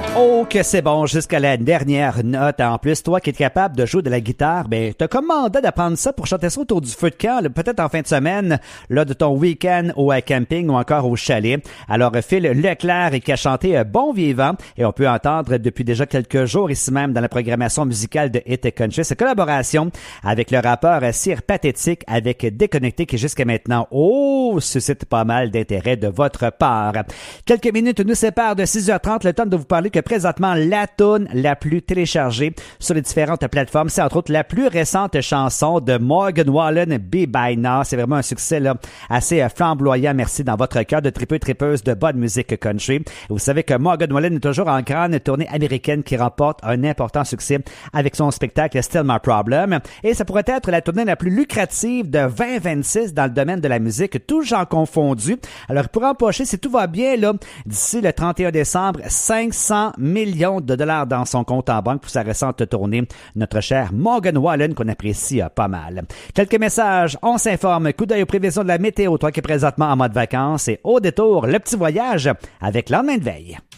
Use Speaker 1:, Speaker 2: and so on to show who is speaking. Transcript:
Speaker 1: Oh, que c'est bon jusqu'à la dernière note. En plus, toi qui es capable de jouer de la guitare, ben, t'as comme mandat d'apprendre ça pour chanter ça autour du feu de camp, là, peut-être en fin de semaine, là, de ton week-end au camping ou encore au chalet. Alors, Phil Leclerc qui a chanté Bon Vivant et on peut entendre depuis déjà quelques jours ici même dans la programmation musicale de Hit Country sa collaboration avec le rappeur Sir Pathétique avec Déconnecté qui jusqu'à maintenant, suscite pas mal d'intérêt de votre part. Quelques minutes nous séparent de 6h30, le temps de vous parler que présentement, la toune la plus téléchargée sur les différentes plateformes, c'est entre autres la plus récente chanson de Morgan Wallen, Be By Now. C'est vraiment un succès là assez flamboyant, merci, dans votre cœur de tripeuse de bonne musique country. Vous savez que Morgan Wallen est toujours en grande tournée américaine qui remporte un important succès avec son spectacle Still My Problem. Et ça pourrait être la tournée la plus lucrative de 2026 dans le domaine de la musique, tout genre confondu. Alors, il pourrait empocher, si tout va bien, là, d'ici le 31 décembre, 500 millions de dollars dans son compte en banque pour sa récente tournée. Notre cher Morgan Wallen, qu'on apprécie pas mal. Quelques messages, on s'informe, coup d'œil aux prévisions de la météo, toi qui es présentement en mode vacances, et au détour, le petit voyage avec lendemain de veille.